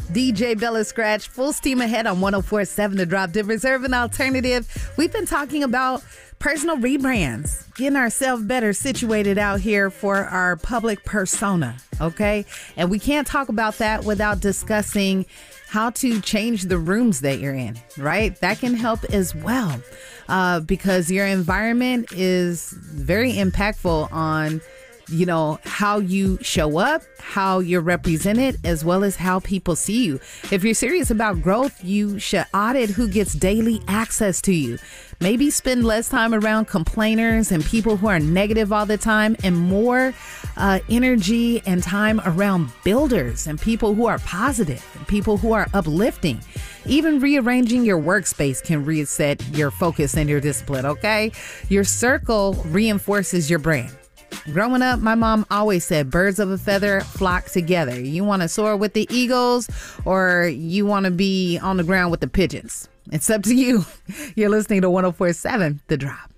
DJ Bella Scratch, full steam ahead on 104.7 The Drop, Denver's Urban Alternative. We've been talking about personal rebrands, getting ourselves better situated out here for our public persona, okay? And we can't talk about that without discussing how to change the rooms that you're in, right? That can help as well because your environment is very impactful on how you show up, how you're represented, as well as how people see you. If you're serious about growth, you should audit who gets daily access to you. Maybe spend less time around complainers and people who are negative all the time, and more energy and time around builders and people who are positive and people who are uplifting. Even rearranging your workspace can reset your focus and your discipline, okay? Your circle reinforces your brand. Growing up, my mom always said birds of a feather flock together. You want to soar with the eagles or you want to be on the ground with the pigeons? It's up to you. You're listening to 104.7 The Drop.